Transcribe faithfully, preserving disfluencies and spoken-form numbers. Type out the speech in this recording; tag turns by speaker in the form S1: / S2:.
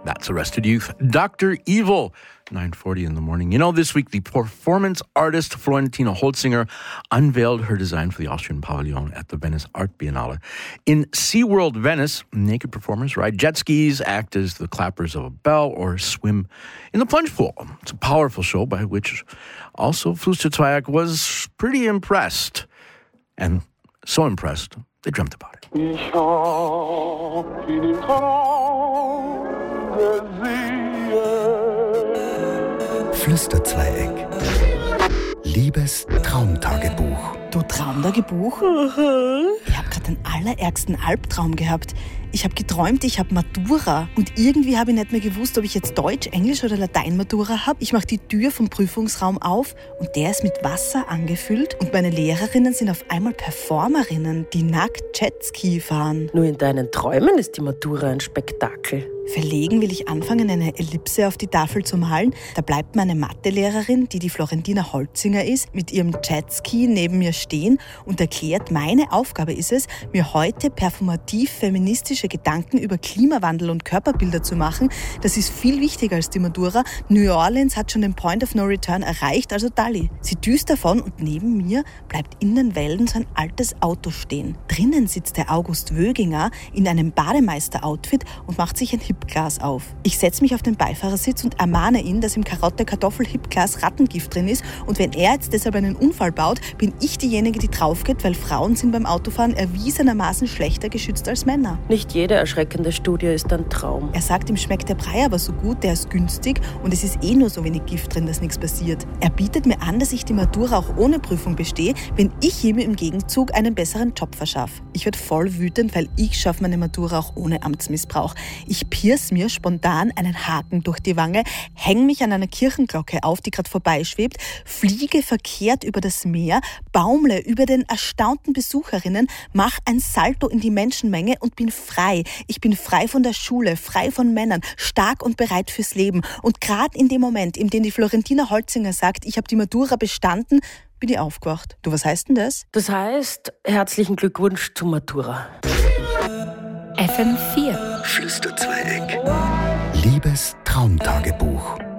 S1: That's Arrested Youth. Doctor Evil, nine forty in the morning. You know, this week, the performance artist Florentina Holzinger unveiled her design for the Austrian Pavilion at the Venice Art Biennale. In SeaWorld Venice, naked performers ride jet skis, act as the clappers of a bell, or swim in the plunge pool. It's a powerful show by which also Fluster Zweig was pretty impressed. And so impressed, they dreamt about it.
S2: Ich hab ihn im Traum gesehen.
S3: Flüsterzweieck. Liebes Traumtagebuch.
S4: Du Traumtagebuch? Ich habe gerade den allerärgsten Albtraum gehabt. Ich habe geträumt, ich habe Matura. Und irgendwie habe ich nicht mehr gewusst, ob ich jetzt Deutsch, Englisch oder Latein-Matura habe. Ich mache die Tür vom Prüfungsraum auf und der ist mit Wasser angefüllt. Und meine Lehrerinnen sind auf einmal Performerinnen, die nackt Jetski fahren.
S5: Nur in deinen Träumen ist die Matura ein Spektakel.
S4: Verlegen will ich anfangen, eine Ellipse auf die Tafel zu malen. Da bleibt meine Mathelehrerin, die die Florentina Holzinger ist, mit ihrem Jetski neben mir stehen und erklärt, meine Aufgabe ist es, mir heute performativ feministische Gedanken über Klimawandel und Körperbilder zu machen. Das ist viel wichtiger als die Matura. New Orleans hat schon den Point of No Return erreicht, also Dalli. Sie düst davon und neben mir bleibt in den Wellen so ein altes Auto stehen. Drinnen sitzt der August Wöginger in einem Bademeister-Outfit und macht sich ein Hipglas auf. Ich setze mich auf den Beifahrersitz und ermahne ihn, dass im Karotte-Kartoffel-Hipglas Rattengift drin ist und wenn er jetzt deshalb einen Unfall baut, bin ich diejenige, die draufgeht, weil Frauen sind beim Autofahren erwiesenermaßen schlechter geschützt als Männer.
S5: Nicht jede erschreckende Studie ist ein Traum.
S4: Er sagt, ihm schmeckt der Brei aber so gut, der ist günstig und es ist eh nur so wenig Gift drin, dass nichts passiert. Er bietet mir an, dass ich die Matura auch ohne Prüfung bestehe, wenn ich ihm im Gegenzug einen besseren Job verschaffe. Ich werde voll wütend, weil ich schaffe meine Matura auch ohne Amtsmissbrauch. Ich pierce mir spontan einen Haken durch die Wange, hänge mich an einer Kirchenglocke auf, die gerade vorbeischwebt, fliege verkehrt über das Meer, baumle über den erstaunten Besucherinnen, mache ein Salto in die Menschenmenge und bin frei. Ich bin frei von der Schule, frei von Männern, stark und bereit fürs Leben. Und gerade in dem Moment, in dem die Florentina Holzinger sagt, ich habe die Matura bestanden, bin ich aufgewacht. Du, was heißt denn das?
S5: Das heißt, herzlichen Glückwunsch zur Matura.
S6: F M vier.
S3: Flüsterzweieck. Liebes Traumtagebuch.